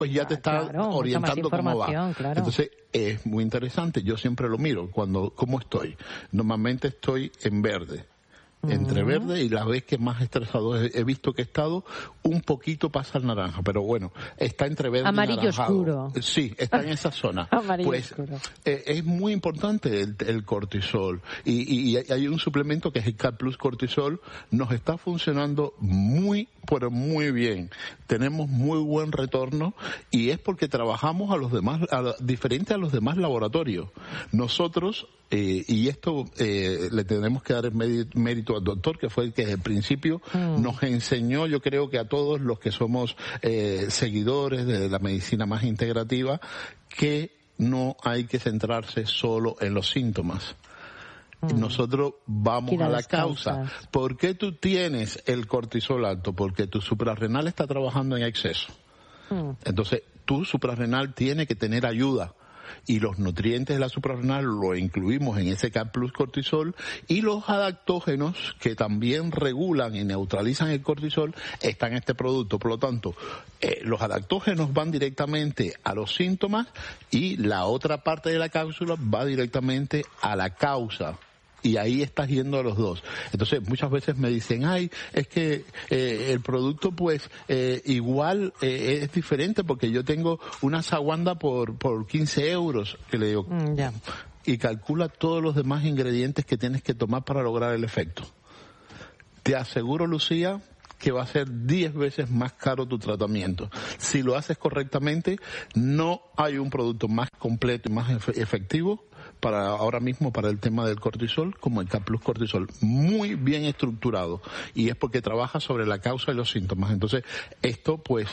pues ya te está orientando cómo va. Claro. Entonces, es muy interesante. Yo siempre lo miro cómo estoy. Normalmente estoy en verde. Entre verde y la vez que más estresado he visto que he estado, un poquito pasa al naranja, pero bueno, está entre verde amarillo y naranjado. Oscuro. Sí, está en esa zona. Amarillo pues oscuro. Es muy importante el cortisol y hay un suplemento que es el Cat Plus Cortisol, nos está funcionando muy, pero muy bien. Tenemos muy buen retorno y es porque trabajamos diferente a los demás laboratorios. Nosotros, y esto le tenemos que dar el mérito al doctor, que fue el que desde el principio nos enseñó, yo creo que a todos los que somos seguidores de la medicina más integrativa, que no hay que centrarse solo en los síntomas. Nosotros vamos a la causa. ¿Por qué tú tienes el cortisol alto? Porque tu suprarrenal está trabajando en exceso. Entonces, tu suprarrenal tiene que tener ayuda. Y los nutrientes de la suprarrenal lo incluimos en ese Cat Plus Cortisol, y los adaptógenos que también regulan y neutralizan el cortisol están en este producto. Por lo tanto, los adaptógenos van directamente a los síntomas y la otra parte de la cápsula va directamente a la causa. Y ahí estás yendo a los dos. Entonces, muchas veces me dicen, es que el producto, pues, igual es diferente porque yo tengo una saguanda por 15 euros, que le digo, y calcula todos los demás ingredientes que tienes que tomar para lograr el efecto. Te aseguro, Lucía, que va a ser 10 veces más caro tu tratamiento. Si lo haces correctamente, no hay un producto más completo y más efectivo ahora mismo para el tema del cortisol, como el Cat Plus Cortisol, muy bien estructurado, y es porque trabaja sobre la causa y los síntomas. Entonces, esto, pues,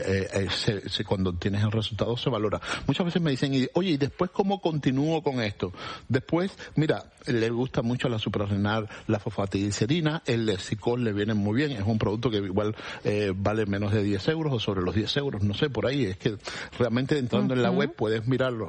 cuando tienes el resultado se valora. Muchas veces me dicen, oye, ¿y después cómo continúo con esto? Después, mira, le gusta mucho la suprarrenal, la fosfatidilcerina, el Lexicol le viene muy bien, es un producto que igual vale menos de 10 euros o sobre los 10 euros, no sé, por ahí, es que realmente entrando en la web puedes mirarlo.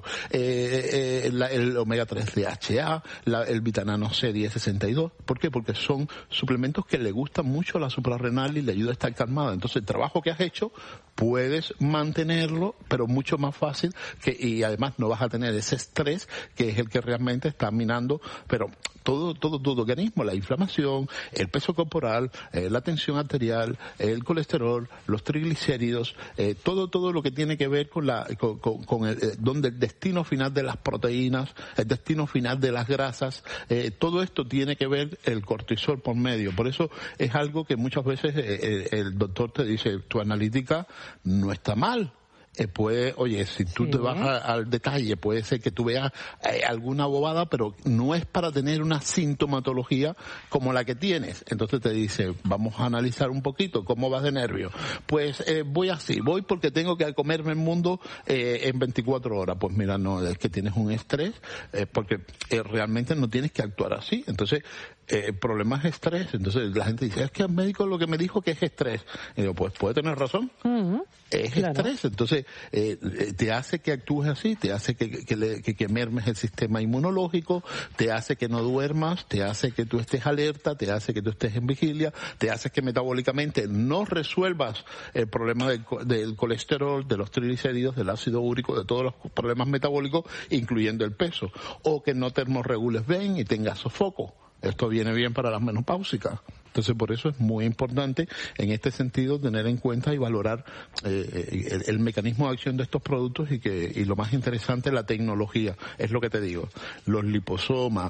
El omega 3 DHA, el vitamina C 1062. ¿Por qué? Porque son suplementos que le gustan mucho a la suprarrenal y le ayuda a estar calmada. Entonces, el trabajo que has hecho puedes mantenerlo, pero mucho más fácil, y además no vas a tener ese estrés que es el que realmente está minando, pero todo tu organismo, la inflamación, el peso corporal, la tensión arterial, el colesterol, los triglicéridos, todo lo que tiene que ver con donde el destino final de las proteínas, el destino final de las grasas, todo esto tiene que ver el cortisol por medio. Por eso es algo que muchas veces el doctor te dice, tu analítica no está mal. Oye, si tú te vas al detalle, puede ser que tú veas alguna bobada, pero no es para tener una sintomatología como la que tienes. Entonces te dice, vamos a analizar un poquito cómo vas de nervio. Pues voy porque tengo que comerme el mundo en 24 horas. Pues mira, no, es que tienes un estrés, porque realmente no tienes que actuar así. Entonces, el problema es estrés. Entonces la gente dice, es que el médico lo que me dijo que es estrés. Y digo, pues puede tener razón. Es estrés. Entonces, te hace que actúes así, te hace que mermes el sistema inmunológico, te hace que no duermas, te hace que tú estés alerta, te hace que tú estés en vigilia, te hace que metabólicamente no resuelvas el problema del colesterol, de los triglicéridos, del ácido úrico, de todos los problemas metabólicos, incluyendo el peso, o que no termorregules bien y tengas sofoco. Esto viene bien para las menopáusicas. Entonces, por eso es muy importante, en este sentido, tener en cuenta y valorar el mecanismo de acción de estos productos y lo más interesante, la tecnología. Es lo que te digo. Los liposomas,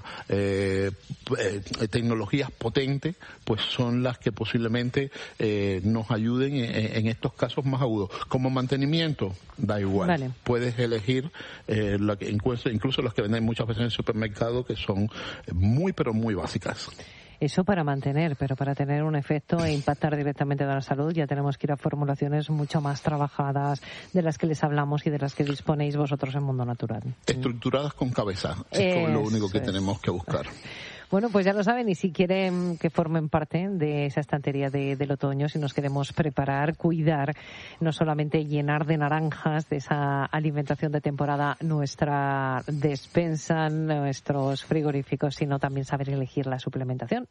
tecnologías potentes, pues son las que posiblemente nos ayuden en estos casos más agudos. Como mantenimiento, da igual. Vale. Puedes elegir incluso los que venden muchas veces en el supermercado, que son muy, pero muy básicas. Eso para mantener, pero para tener un efecto e impactar directamente en la salud ya tenemos que ir a formulaciones mucho más trabajadas, de las que les hablamos y de las que disponéis vosotros en Mundo Natural. Estructuradas con cabeza, es lo único que tenemos que buscar. Bueno, pues ya lo saben, y si quieren que formen parte de esa estantería del otoño, si nos queremos preparar, cuidar, no solamente llenar de naranjas, de esa alimentación de temporada, nuestra despensa, nuestros frigoríficos, sino también saber elegir la suplementación.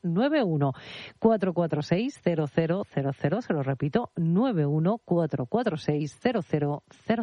91-446-0000, se lo repito, 91-446-0000.